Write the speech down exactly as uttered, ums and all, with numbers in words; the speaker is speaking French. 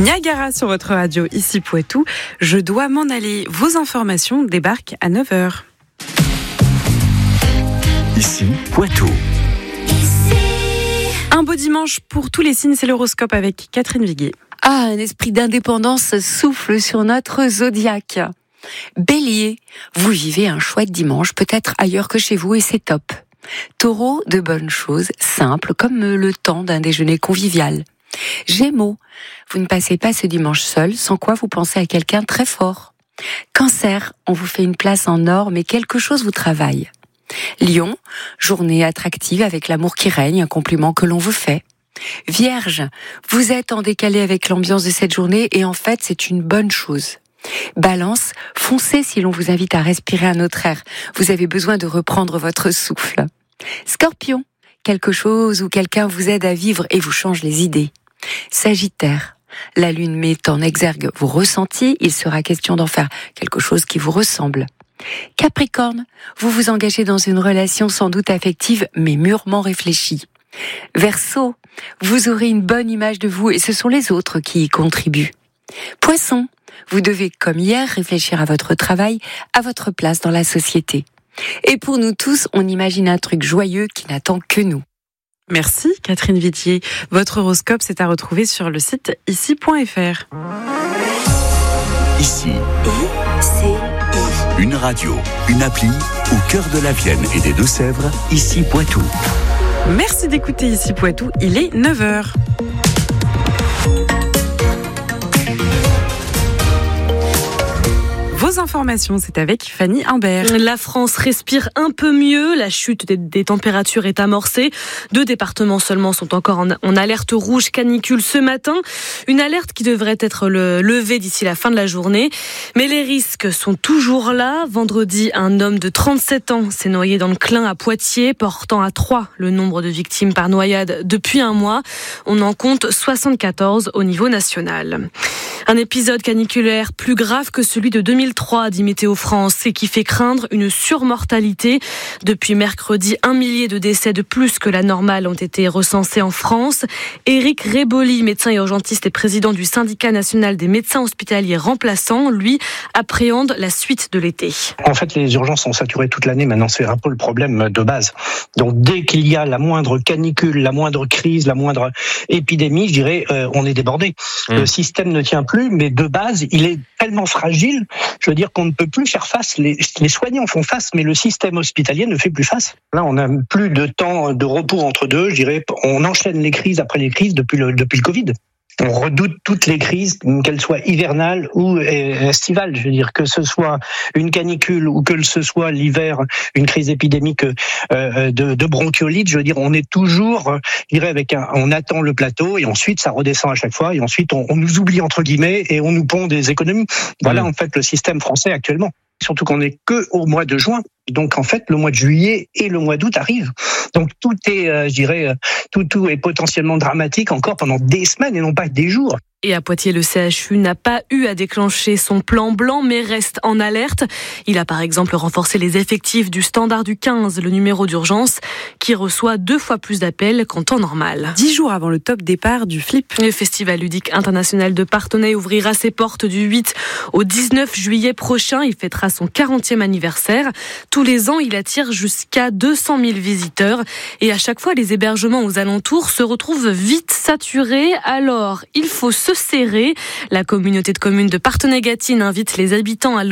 Niagara sur votre radio, ici Poitou. Je dois m'en aller. Vos informations débarquent à neuf heures. Ici Poitou. Un beau dimanche pour tous les signes, c'est l'horoscope avec Catherine Viguier. Ah, un esprit d'indépendance souffle sur notre zodiaque. Bélier, vous vivez un chouette dimanche, peut-être ailleurs que chez vous, et c'est top. Taureau, de bonnes choses, simples, comme le temps d'un déjeuner convivial. Gémeaux, vous ne passez pas ce dimanche seul, sans quoi vous pensez à quelqu'un très fort. Cancer, on vous fait une place en or, mais quelque chose vous travaille. Lion, journée attractive avec l'amour qui règne, un compliment que l'on vous fait. Vierge, vous êtes en décalé avec l'ambiance de cette journée et en fait c'est une bonne chose. Balance, foncez si l'on vous invite à respirer un autre air. Vous avez besoin de reprendre votre souffle. Scorpion, quelque chose ou quelqu'un vous aide à vivre et vous change les idées. Sagittaire, la lune met en exergue vos ressentis, il sera question d'en faire quelque chose qui vous ressemble. Capricorne, vous vous engagez dans une relation sans doute affective mais mûrement réfléchie. Verseau, vous aurez une bonne image de vous et ce sont les autres qui y contribuent. Poisson, vous devez comme hier réfléchir à votre travail, à votre place dans la société. Et pour nous tous, on imagine un truc joyeux qui n'attend que nous. Merci Catherine Viguier. Votre horoscope, c'est à retrouver sur le site ici point f r. Ici. Ici. Une radio, une appli au cœur de la Vienne et des Deux-Sèvres, ici Poitou. Merci d'écouter ici Poitou, il est neuf heures. Vos informations, c'est avec Fanny Humbert. La France respire un peu mieux, la chute des, des températures est amorcée. Deux départements seulement sont encore en, en alerte rouge canicule ce matin. Une alerte qui devrait être le, levée d'ici la fin de la journée. Mais les risques sont toujours là. Vendredi, un homme de trente-sept ans s'est noyé dans le Clin à Poitiers, portant à trois le nombre de victimes par noyade depuis un mois. On en compte soixante-quatorze au niveau national. Un épisode caniculaire plus grave que celui de deux mille trois, dit Météo France, et qui fait craindre une surmortalité. Depuis mercredi, un millier de décès de plus que la normale ont été recensés en France. Éric Réboli, médecin et urgentiste et président du syndicat national des médecins hospitaliers remplaçants, lui, appréhende la suite de l'été. En fait, les urgences sont saturées toute l'année. Maintenant, c'est un peu le problème de base. Donc, dès qu'il y a la moindre canicule, la moindre crise, la moindre épidémie, je dirais, euh, on est débordé. Mmh. Le système ne tient plus, mais de base, il est tellement fragile, je veux dire qu'on ne peut plus faire face. Les, les soignants font face, mais le système hospitalier ne fait plus face. Là, on n'a plus de temps de repos entre deux, je dirais. On enchaîne les crises après les crises depuis le, depuis le Covid. On redoute toutes les crises, qu'elles soient hivernales ou estivales. Je veux dire, que ce soit une canicule ou que ce soit l'hiver, une crise épidémique euh, de, de bronchiolite. Je veux dire, on est toujours, je dirais, avec un, on attend le plateau et ensuite ça redescend à chaque fois et ensuite on, on nous oublie entre guillemets et on nous pond des économies. Voilà, mmh. en fait, le système français actuellement. Surtout qu'on n'est que au mois de juin. Donc, en fait, le mois de juillet et le mois d'août arrivent. Donc, tout est, euh, je dirais, euh, tout, tout est potentiellement dramatique encore pendant des semaines et non pas des jours. Et à Poitiers, le C H U n'a pas eu à déclencher son plan blanc, mais reste en alerte. Il a par exemple renforcé les effectifs du standard du quinze, le numéro d'urgence, qui reçoit deux fois plus d'appels qu'en temps normal. Dix jours avant le top départ du Flip. Le Festival ludique international de Parthenay ouvrira ses portes du huit au dix-neuf juillet prochain. Il fêtera son quarantième anniversaire. Tous les ans, il attire jusqu'à deux cent mille visiteurs. Et à chaque fois, les hébergements aux alentours se retrouvent vite saturés. Alors, il faut se serrer. La communauté de communes de Parthenay-Gâtine invite les habitants à